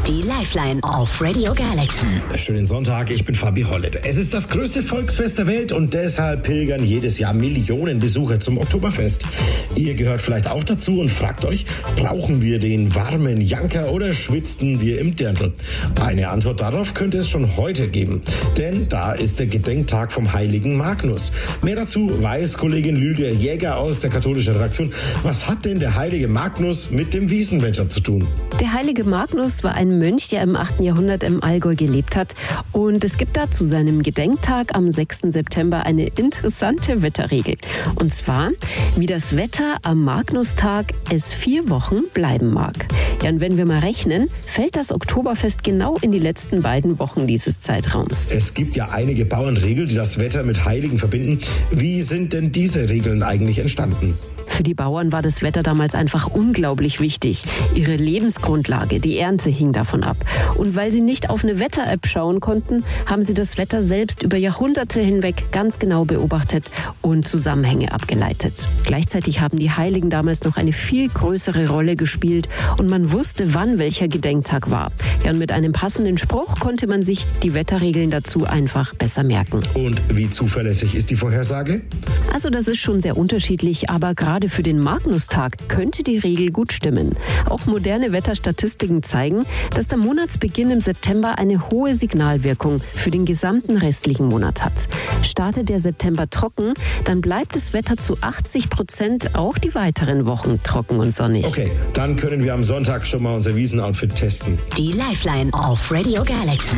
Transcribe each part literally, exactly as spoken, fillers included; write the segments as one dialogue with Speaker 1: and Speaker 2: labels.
Speaker 1: Die Lifeline auf Radio Galaxy.
Speaker 2: Schönen Sonntag, ich bin Fabi Hollett. Es ist das größte Volksfest der Welt und deshalb pilgern jedes Jahr Millionen Besucher zum Oktoberfest. Ihr gehört vielleicht auch dazu und fragt euch, brauchen wir den warmen Janker oder schwitzten wir im Dirndl? Eine Antwort darauf könnte es schon heute geben, denn da ist der Gedenktag vom heiligen Magnus. Mehr dazu weiß Kollegin Lydia Jäger aus der katholischen Redaktion. Was hat denn der heilige Magnus mit dem Wiesenwetter zu tun?
Speaker 3: Der heilige Magnus war ein Mönch, der im achten Jahrhundert im Allgäu gelebt hat. Und es gibt da zu seinem Gedenktag am sechsten September eine interessante Wetterregel. Und zwar, wie das Wetter am Magnustag es vier Wochen bleiben mag. Ja, und wenn wir mal rechnen, fällt das Oktoberfest genau in die letzten beiden Wochen dieses Zeitraums.
Speaker 2: Es gibt ja einige Bauernregeln, die das Wetter mit Heiligen verbinden. Wie sind denn diese Regeln eigentlich entstanden?
Speaker 3: Für die Bauern war das Wetter damals einfach unglaublich wichtig. Ihre Lebensgrundlage, die Ernte, hing davon ab. Und weil sie nicht auf eine Wetter-App schauen konnten, haben sie das Wetter selbst über Jahrhunderte hinweg ganz genau beobachtet und Zusammenhänge abgeleitet. Gleichzeitig haben die Heiligen damals noch eine viel größere Rolle gespielt und man wusste, wann welcher Gedenktag war. Ja, und mit einem passenden Spruch konnte man sich die Wetterregeln dazu einfach besser merken.
Speaker 2: Und wie zuverlässig ist die Vorhersage?
Speaker 3: Also das ist schon sehr unterschiedlich, aber gerade für den Magnustag könnte die Regel gut stimmen. Auch moderne Wetterstatistiken zeigen, dass der Monatsbeginn im September eine hohe Signalwirkung für den gesamten restlichen Monat hat. Startet der September trocken, dann bleibt das Wetter zu achtzig Prozent auch die weiteren Wochen trocken und sonnig.
Speaker 2: Okay, dann können wir am Sonntag schon mal unser Wiesenoutfit testen.
Speaker 1: Die Lifeline auf Radio Galaxy.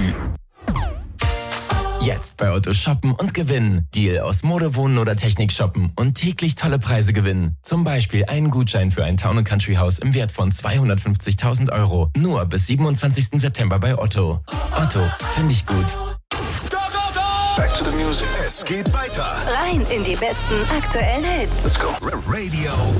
Speaker 4: Jetzt bei Otto shoppen und gewinnen. Deal aus Mode, Wohnen oder Technik shoppen und täglich tolle Preise gewinnen. Zum Beispiel einen Gutschein für ein Town and Country Haus im Wert von zweihundertfünfzigtausend Euro. Nur bis siebenundzwanzigsten September bei Otto. Otto, finde ich gut.
Speaker 5: Back to the music. Es geht weiter.
Speaker 1: Rein in die besten aktuellen Hits.
Speaker 5: Let's go. Radio